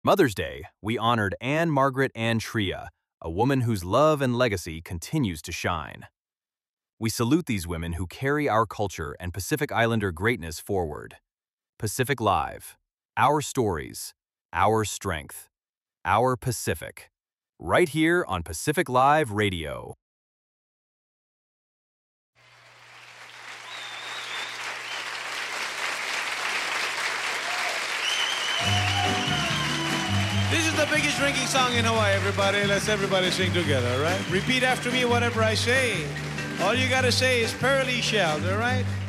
Mother's Day, we honored Anne Margaret Ann Tria, a woman whose love and legacy continues to shine. We salute these women who carry our culture and Pacific Islander greatness forward. Pacific Live. Our stories. Our strength. Our Pacific. Right here on Pacific Live Radio. This is the biggest drinking song in Hawaii, everybody. Let's everybody sing together, all right? Repeat after me whatever I say. All you gotta say is Pearly Shells, all right?